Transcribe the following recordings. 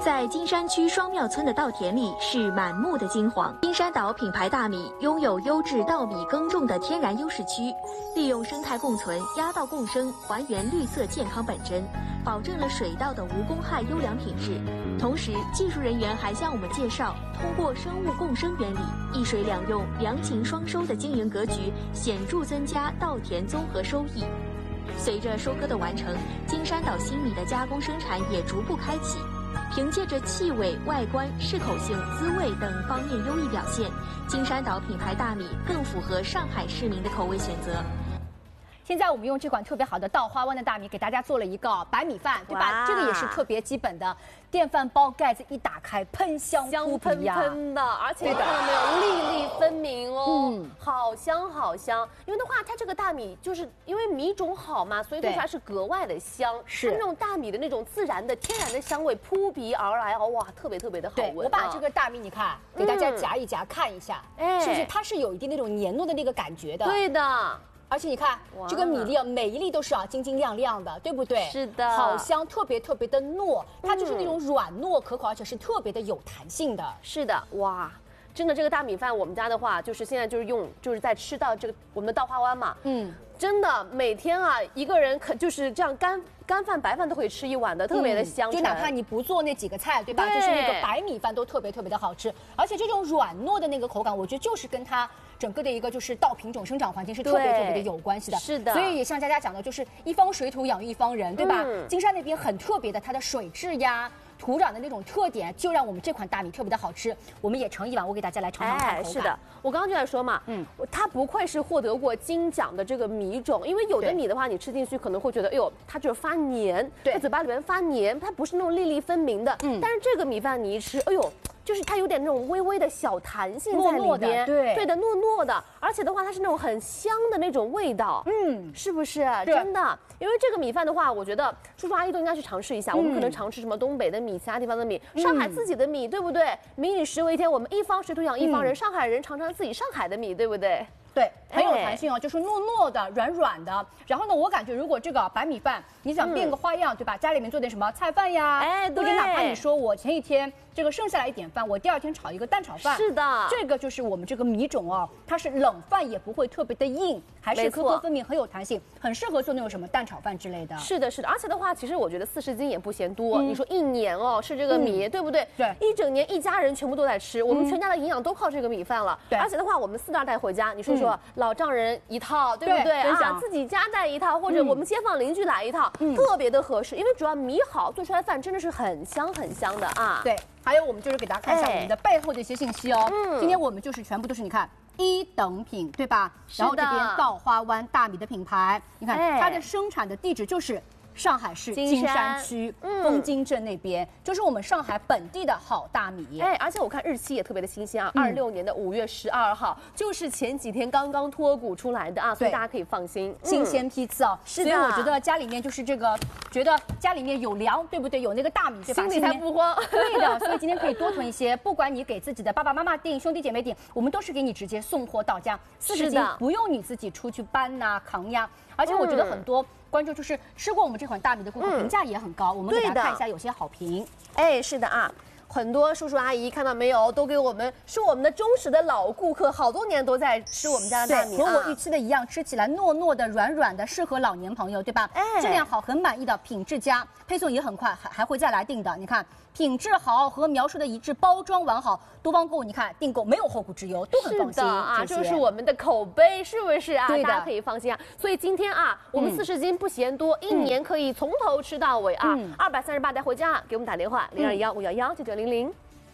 在金山区双庙村的稻田里是满目的金黄。金山岛品牌大米拥有优质稻米耕种的天然优势区，利用生态共存、压稻共生，还原绿色健康本真，保证了水稻的无公害优良品质。同时，技术人员还向我们介绍，通过生物共生原理，一水两用、良禽双收的经营格局，显著增加稻田综合收益。随着收割的完成，金山岛新米的加工生产也逐步开启。凭借着气味、外观、适口性、滋味等方面优异表现，金山岛品牌大米更符合上海市民的口味选择。 现在我们用这款特别好的稻花湾的大米给大家做了一个白米饭，对吧？这个也是特别基本的，电饭煲盖子一打开，喷香扑鼻呀， 香喷喷的，而且看到没有，粒粒分明哦，好香好香。因为的话，它这个大米就是因为米种好嘛，所以做出来是格外的香，是那种大米的那种自然的天然的香味扑鼻而来哦，哇，特别特别的好闻。 我把这个大米你看，给大家夹一夹，看一下，是不是它是有一定那种黏糯的那个感觉的？ 对的。 而且你看这个米粒啊，每一粒都是晶晶亮亮的，对不对？ 是的， 好香，特别特别的糯，它就是那种软糯可口，而且是特别的有弹性的。 是的，哇，真的这个大米饭，我们家的话就是现在就是在吃到这个我们的稻花湾嘛，真的每天啊一个人就是这样干饭白饭都可以吃一碗的，特别的香。 就哪怕你不做那几个菜，对吧？就是那个白米饭都特别特别的好吃，而且这种软糯的那个口感，我觉得就是跟它整个的一个就是稻品种生长环境是特别特别的有关系的。 是的， 所以也像佳佳讲的，就是一方水土养育一方人，对吧？金山那边很特别的，它的水质呀、土壤的那种特点，就让我们这款大米特别的好吃。我们也盛一碗，我给大家来尝尝看口感。 是的，我刚刚就在说嘛，它不愧是获得过金奖的这个米种，因为有的米的话，你吃进去可能会觉得，哎呦，它就是发黏，在嘴巴里面发黏，它不是那种粒粒分明的。但是这个米饭你一吃，哎呦。就是它有点那种微微的小弹性在里边，对的，糯糯的，而且的话，它是那种很香的那种味道，是不是？真的，因为这个米饭的话，我觉得叔叔阿姨都应该去尝试一下。我们可能尝试什么东北的米，其他地方的米，上海自己的米，对不对？民以食为天，我们一方水土养一方人，上海人尝尝自己上海的米，对不对？ 对，很有弹性哦，就是糯糯的、软软的。然后呢，我感觉如果这个白米饭你想变个花样，对吧？家里面做点什么菜饭呀，或者哪怕你说我前一天这个剩下来一点饭，我第二天炒一个蛋炒饭， 是的， 这个就是我们这个米种哦，它是冷饭也不会特别的硬，还是颗颗分明，很有弹性，很适合做那种什么蛋炒饭之类的。 是的，是的，而且的话，其实我觉得40斤也不嫌多。你说一年哦，吃这个米，对不对？ 对， 一整年一家人全部都在吃，我们全家的营养都靠这个米饭了。对，而且的话，我们4代带回家，你说说老丈人一套，对不对啊？自己家带一套，或者我们街坊邻居来一套，特别的合适。因为主要米好，做出来饭真的是很香很香的啊。 对，还有我们就是给大家看一下我们的背后的一些信息哦。今天我们就是全部都是你看1等品，对吧？然后这边稻花湾大米的品牌，你看它的生产的地址就是上海市金山区枫金镇那边，就是我们上海本地的好大米。 而且我看日期也特别的新鲜啊，26年的5月12号，就是前几天刚刚脱谷出来的啊，所以大家可以放心， 新鲜批次哦。 是的， 所以我觉得家里面就是这个，觉得家里面有粮，对不对？有那个大米，对吧？ 心里才不慌。 对的，所以今天可以多囤一些，不管你给自己的爸爸妈妈订、兄弟姐妹订，我们都是给你直接送货到家，40斤不用你自己出去搬呐、扛呀。而且我觉得很多观众就是吃过我们这款大米的顾客评价也很高，我们给大家看一下有些好评。 是的啊。很多叔叔阿姨看到没有，都给我们是我们的忠实的老顾客，好多年都在吃我们家的大米， 和我预期的一样，吃起来糯糯的、软软的，适合老年朋友，对吧？质量好，很满意的，品质佳，配送也很快，还会再来订的。你看，品质好和描述的一致，包装完好，多方购物，你看订购没有后顾之忧，都很放心啊。就是我们的口碑，是不是啊？ 对的， 大家可以放心啊。所以今天啊，我们40斤不嫌多，一年可以从头吃到尾啊。238带回家，给我们打电话0215119900。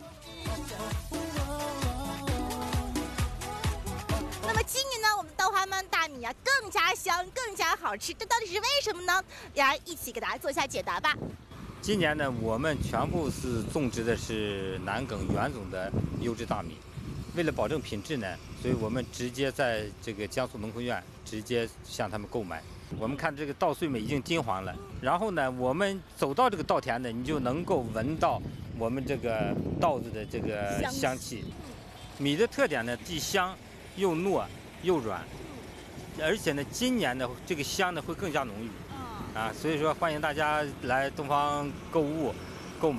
那么今年呢，我们稻花湾大米啊更加香，更加好吃，这到底是为什么呢？来一起给大家做一下解答吧。 今年呢，我们全部是种植的是南埂原种的优质大米，为了保证品质呢，所以我们直接在这个江苏农科院直接向他们购买。我们看这个稻穗们已经金黄了，然后呢，我们走到这个稻田呢，你就能够闻到我们这个稻子的这个香气。米的特点呢，既香又糯又软，而且呢，今年的这个香呢会更加浓郁。所以说欢迎大家来东方购物、购买。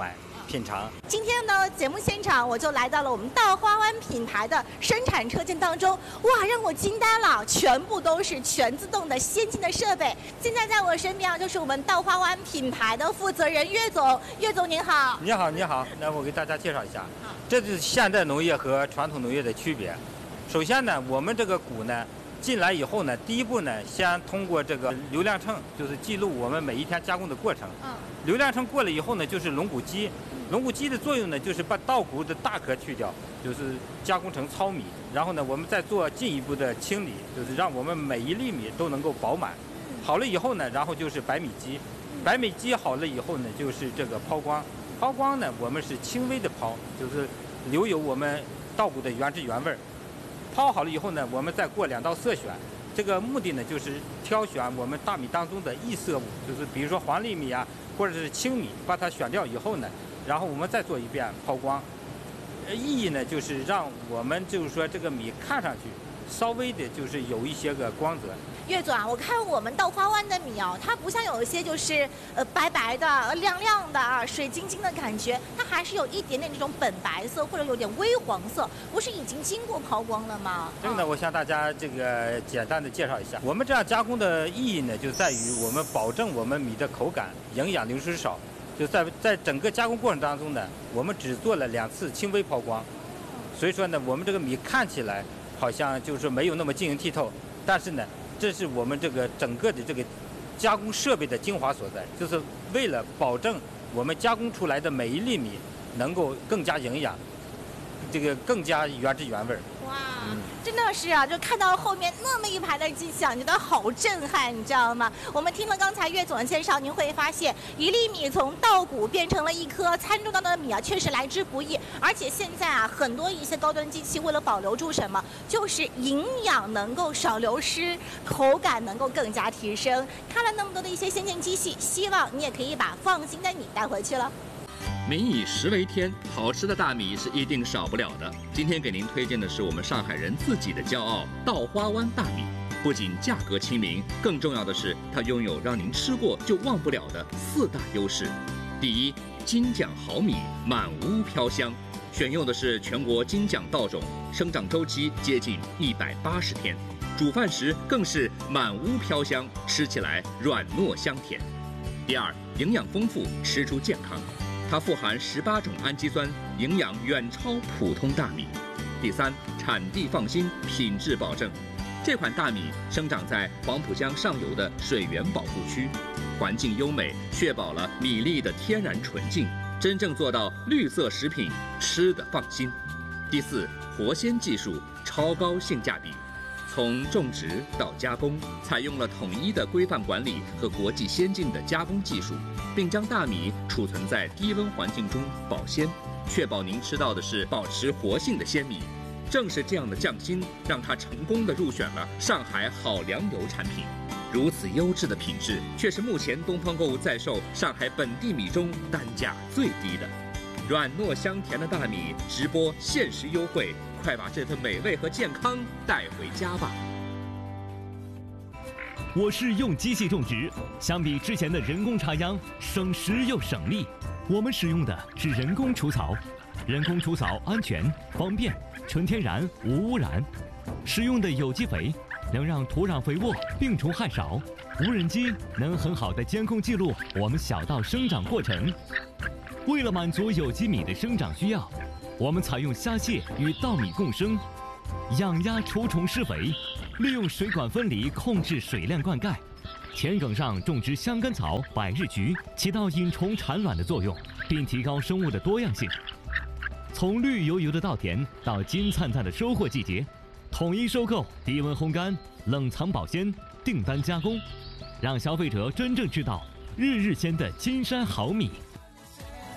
品尝。 今天呢，节目现场我就来到了我们稻花湾品牌的生产车间当中，哇，让我惊呆了，全部都是全自动的先进的设备。现在在我身边就是我们稻花湾品牌的负责人岳总，岳总您好。 你好，你好。那我给大家介绍一下，这就是现代农业和传统农业的区别。首先呢，我们这个谷呢进来以后呢，第一步呢，先通过这个流量秤，就是记录我们每一天加工的过程。流量秤过了以后呢，就是龙骨机。龙骨机的作用呢，就是把稻谷的大壳去掉，就是加工成糙米。然后呢，我们再做进一步的清理，就是让我们每一粒米都能够饱满。好了以后呢，然后就是白米机。白米机好了以后呢，就是这个抛光。抛光呢，我们是轻微的抛，就是留有我们稻谷的原汁原味儿。抛好了以后呢，我们再过2道色选。这个目的呢，就是挑选我们大米当中的异色物，就是比如说黄粒米啊，或者是青米，把它选掉以后呢，然后我们再做一遍抛光。意义呢，就是让我们就是说这个米看上去稍微的就是有一些个光泽。 岳总啊，我看我们稻花湾的米哦，它不像有一些就是白白的、亮亮的啊、水晶晶的感觉，它还是有一点点那种本白色或者有点微黄色，不是已经经过抛光了吗？ 这个呢，我向大家这个简单的介绍一下，我们这样加工的意义呢，就在于我们保证我们米的口感、营养流失少。就在整个加工过程当中呢，我们只做了2次轻微抛光，所以说呢，我们这个米看起来好像就是没有那么晶莹剔透，但是呢，这是我们这个整个的这个加工设备的精华所在，就是为了保证我们加工出来的每一粒米能够更加营养，这个更加原汁原味。 哇，真的是啊，就看到后面那么一排的机器啊，觉得好震撼，你知道吗？我们听了刚才岳总的介绍，您会发现一粒米从稻谷变成了一颗餐桌当中的米啊，确实来之不易。而且现在啊，很多一些高端机器为了保留住什么，就是营养能够少流失，口感能够更加提升。看了那么多的一些先进机器，希望你也可以把放心的米带回去了。 民以食为天，好吃的大米是一定少不了的。今天给您推荐的是我们上海人自己的骄傲——稻花湾大米。不仅价格亲民，更重要的是它拥有让您吃过就忘不了的4大优势。第一，金奖好米，满屋飘香。选用的是全国金奖稻种，生长周期接近180天，煮饭时更是满屋飘香，吃起来软糯香甜。第二，营养丰富，吃出健康。它富含18种氨基酸，营养远超普通大米。第三，产地放心，品质保证。这款大米生长在黄浦江上游的水源保护区，环境优美，确保了米粒的天然纯净，真正做到绿色食品，吃得放心。第四，活鲜技术，超高性价比。从种植到加工，采用了统一的规范管理和国际先进的加工技术，并将大米储存在低温环境中保鲜，确保您吃到的是保持活性的鲜米。正是这样的匠心，让它成功地入选了上海好粮油产品。如此优质的品质，却是目前东方购物在售上海本地米中单价最低的。软糯香甜的大米，直播限时优惠，快把这份美味和健康带回家吧！ 我是用机器种植，相比之前的人工插秧，省时又省力。我们使用的是人工除草，人工除草安全、方便、纯天然、无污染。使用的有机肥能让土壤肥沃，病虫害少。无人机能很好的监控记录我们小稻生长过程。为了满足有机米的生长需要，我们采用虾蟹与稻米共生，养鸭除虫施肥，利用水管分离控制水量灌溉。田埂上种植香根草、百日菊，起到引虫产卵的作用，并提高生物的多样性。从绿油油的稻田到金灿灿的收获季节，统一收购、低温烘干、冷藏保鲜、订单加工，让消费者真正知道日日鲜的金山好米。